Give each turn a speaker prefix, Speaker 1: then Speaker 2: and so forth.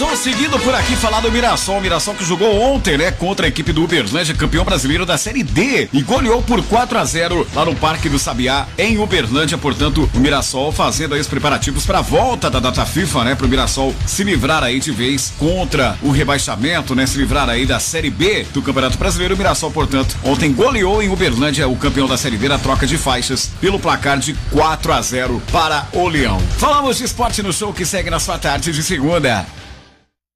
Speaker 1: Só seguindo por aqui falar do Mirassol. O Mirassol que jogou ontem, né? Contra a equipe do Uberlândia, campeão brasileiro da Série D. E goleou por 4-0 lá no Parque do Sabiá, em Uberlândia. Portanto, o Mirassol fazendo aí os preparativos para a volta da data FIFA, né? Pro Mirassol se livrar aí de vez contra o rebaixamento, né? Se livrar aí da Série B do Campeonato Brasileiro. O Mirassol, portanto, ontem goleou em Uberlândia o campeão da Série D na troca de faixas pelo placar de 4-0 para o Leão. Falamos de esporte no show que segue na sua tarde de segunda.